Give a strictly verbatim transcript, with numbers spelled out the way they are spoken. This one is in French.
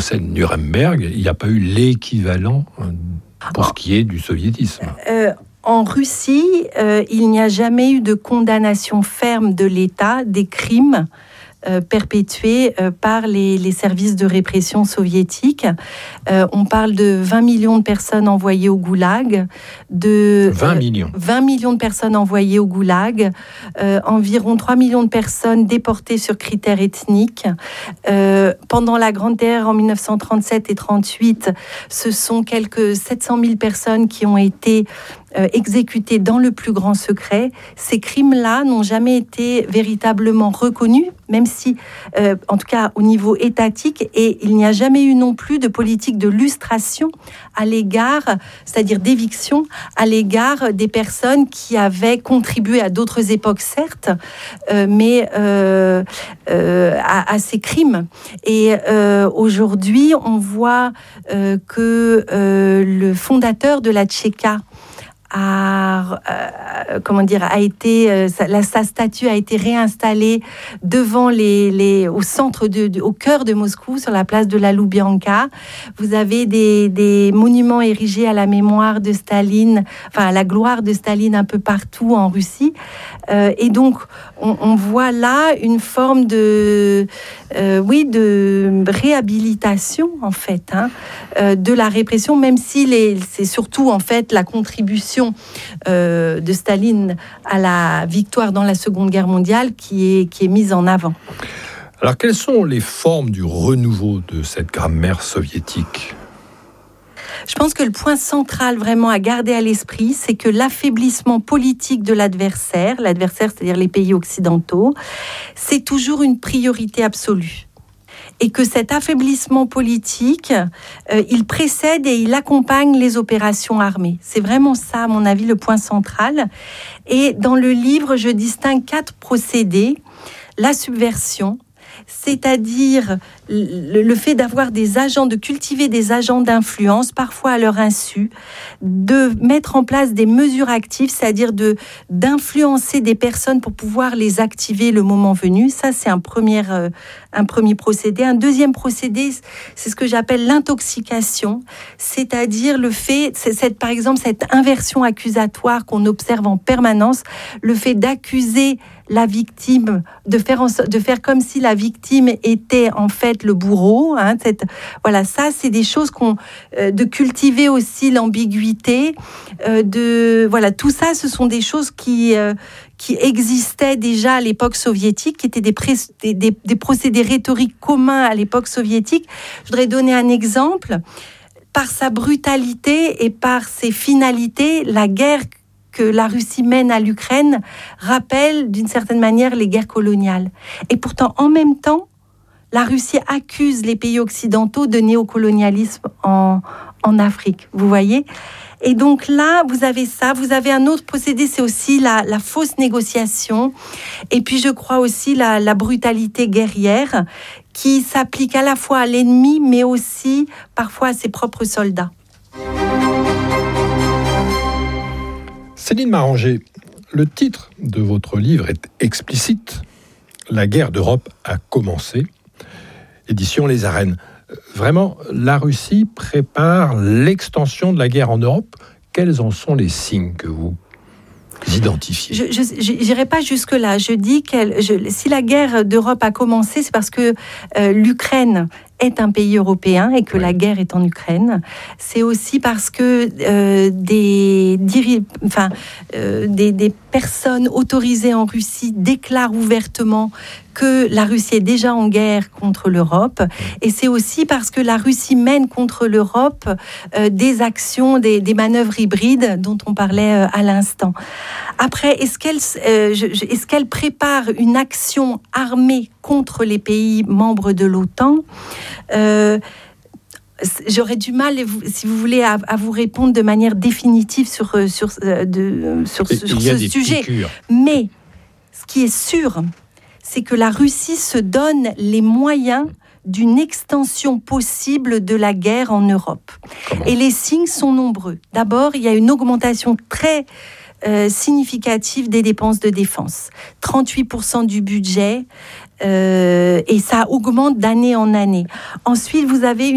procès de Nuremberg, il n'y a pas eu l'équivalent pour ce qui est du soviétisme. Euh, en Russie, euh, il n'y a jamais eu de condamnation ferme de l'État des crimes Euh, perpétués euh, par les, les services de répression soviétiques. Euh, on parle de vingt millions de personnes envoyées au goulag, de vingt millions. Euh, vingt millions de personnes envoyées au goulag, euh, environ trois millions de personnes déportées sur critères ethniques. Euh, pendant la Grande Terreur en dix-neuf cent trente-sept et trente-huit, ce sont quelques sept cent mille personnes qui ont été Euh, exécutés dans le plus grand secret. Ces crimes-là n'ont jamais été véritablement reconnus, même si, euh, en tout cas au niveau étatique, et il n'y a jamais eu non plus de politique de lustration à l'égard, c'est-à-dire d'éviction, à l'égard des personnes qui avaient contribué à d'autres époques, certes, euh, mais euh, euh, à, à ces crimes. Et euh, aujourd'hui, on voit euh, que euh, le fondateur de la Tchéka A, euh, comment dire, a été, euh, sa, la, sa statue a été réinstallée devant les, les, au centre, de, de, au cœur de Moscou, sur la place de la Loubianka. Vous avez des, des monuments érigés à la mémoire de Staline, enfin à la gloire de Staline un peu partout en Russie. Euh, et donc, on, on voit là une forme de, euh, oui, de réhabilitation en fait, hein, euh, de la répression, même si les, c'est surtout en fait la contribution Euh, de Staline à la victoire dans la Seconde Guerre mondiale qui est, qui est mise en avant. Alors, quelles sont les formes du renouveau de cette grammaire soviétique ? Je pense que le point central vraiment à garder à l'esprit, c'est que l'affaiblissement politique de l'adversaire, l'adversaire, c'est-à-dire les pays occidentaux, c'est toujours une priorité absolue. Et que cet affaiblissement politique, euh, il précède et il accompagne les opérations armées. C'est vraiment ça, à mon avis, le point central. Et dans le livre, je distingue quatre procédés. La subversion, c'est-à-dire le, le fait d'avoir des agents, de cultiver des agents d'influence, parfois à leur insu, de mettre en place des mesures actives, c'est-à-dire de, d'influencer des personnes pour pouvoir les activer le moment venu. Ça, c'est un premier, euh, un premier procédé. Un deuxième procédé, c'est ce que j'appelle l'intoxication, c'est-à-dire le fait, c'est cette, par exemple, cette inversion accusatoire qu'on observe en permanence, le fait d'accuser la victime, de faire, en, de faire comme si la victime était en fait le bourreau. Hein, cette, voilà, ça, c'est des choses qu'on, euh, de cultiver aussi l'ambiguïté. Euh, de, voilà, tout ça, ce sont des choses qui, euh, qui existaient déjà à l'époque soviétique, qui étaient des, pré, des, des, des procédés rhétoriques communs à l'époque soviétique. Je voudrais donner un exemple. Par sa brutalité et par ses finalités, la guerre que la Russie mène à l'Ukraine rappelle d'une certaine manière les guerres coloniales. Et pourtant, en même temps, la Russie accuse les pays occidentaux de néocolonialisme en, en Afrique. Vous voyez ? Et donc là, vous avez ça. Vous avez un autre procédé, c'est aussi la, la fausse négociation. Et puis, je crois aussi la, la brutalité guerrière qui s'applique à la fois à l'ennemi, mais aussi parfois à ses propres soldats. Céline Maranger, le titre de votre livre est explicite. La guerre d'Europe a commencé. Édition Les Arènes. Vraiment, la Russie prépare l'extension de la guerre en Europe. Quels en sont les signes que vous identifiez ? Je n'irai pas jusque-là. Je dis que si la guerre d'Europe a commencé, c'est parce que euh, l'Ukraine est un pays européen et que oui. La guerre est en Ukraine. C'est aussi parce que euh, des, diri- enfin, euh, des, des personnes autorisées en Russie déclarent ouvertement que la Russie est déjà en guerre contre l'Europe. Et c'est aussi parce que la Russie mène contre l'Europe euh, des actions, des, des manœuvres hybrides dont on parlait euh, à l'instant. Après, est-ce qu'elle, euh, je, je, est-ce qu'elle prépare une action armée contre les pays membres de l'OTAN ? Euh, j'aurais du mal, si vous voulez, à, à vous répondre de manière définitive sur, sur, de, sur, sur ce sujet. Piqûres. Mais ce qui est sûr, c'est que la Russie se donne les moyens d'une extension possible de la guerre en Europe. Comment ? Et les signes sont nombreux. D'abord, il y a une augmentation très euh, significative des dépenses de défense. trente-huit pour cent du budget, euh, et ça augmente d'année en année. Ensuite, vous avez une